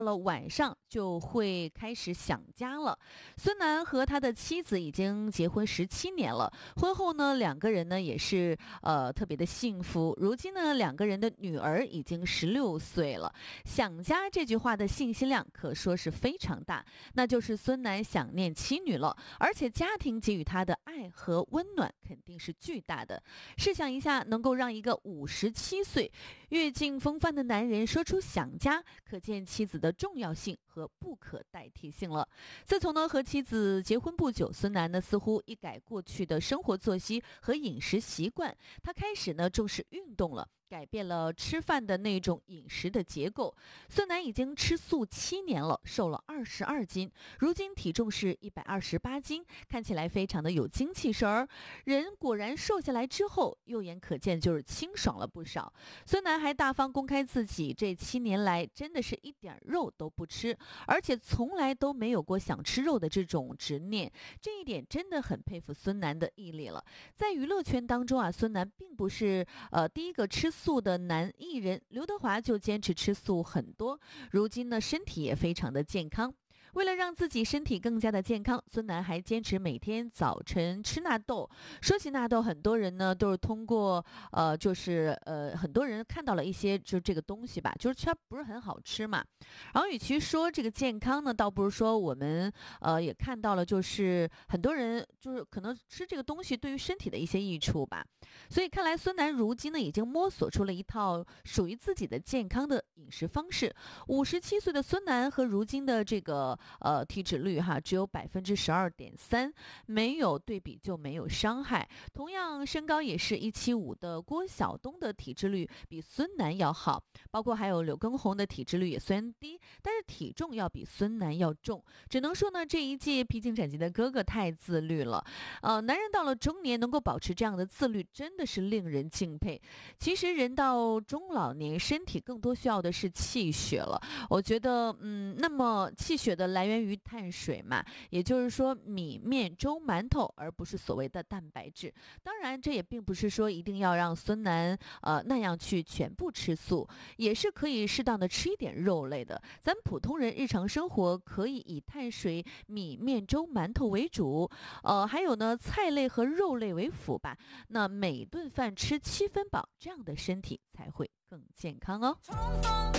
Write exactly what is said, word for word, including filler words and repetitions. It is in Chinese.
了晚上就会开始想家了。孙楠和他的妻子已经结婚十七年了，婚后呢，两个人呢也是呃特别的幸福。如今呢，两个人的女儿已经十六岁了。想家这句话的信息量可说是非常大，那就是孙楠想念妻女了，而且家庭给予他的爱和温暖肯定是巨大的。试想一下，能够让一个五十七岁阅尽风帆的男人说出想家，可见妻子的重要性和不可代替性了。自从呢和妻子结婚不久，孙楠呢似乎一改过去的生活作息和饮食习惯，他开始呢重视运动了，改变了吃饭的那种饮食的结构。孙楠已经吃素七年了，瘦了二十二斤，如今体重是一百二十八斤，看起来非常的有精气神儿。人果然瘦下来之后，肉眼可见就是清爽了不少。孙楠还大方公开自己这七年来真的是一点肉都不吃，而且从来都没有过想吃肉的这种执念，这一点真的很佩服孙楠的毅力了。在娱乐圈当中啊，孙楠并不是呃第一个吃素的男艺人，刘德华就坚持吃素很多，如今呢身体也非常的健康。为了让自己身体更加的健康，孙楠还坚持每天早晨吃纳豆。说起纳豆，很多人呢都是通过呃，就是呃，很多人看到了一些就这个东西吧，就是它不是很好吃嘛。然后与其说这个健康呢，倒不如说我们呃也看到了，就是很多人就是可能吃这个东西对于身体的一些益处吧。所以看来孙楠如今呢已经摸索出了一套属于自己的健康的饮食方式。五十七岁的孙楠和如今的这个呃体脂率哈只有百分之十二点三，没有对比就没有伤害。同样身高也是一七五的郭晓东的体脂率比孙楠要好，包括还有柳耕宏的体脂率也虽然低，但是体重要比孙楠要重。只能说呢，这一届披荆斩棘的哥哥太自律了。呃，男人到了中年能够保持这样的自律，真的是令人敬佩。其实人到中老年，身体更多需要的是气血了。我觉得，嗯，那么气血的来源于碳水嘛，也就是说米面粥馒头，而不是所谓的蛋白质。当然，这也并不是说一定要让孙楠呃那样去全部吃素，也是可以适当的吃一点肉类的。咱普通人日常生活可以以碳水、米面粥馒头为主，呃，还有呢菜类和肉类为辅吧。那每顿饭吃七分饱，这样的身体才会更健康哦。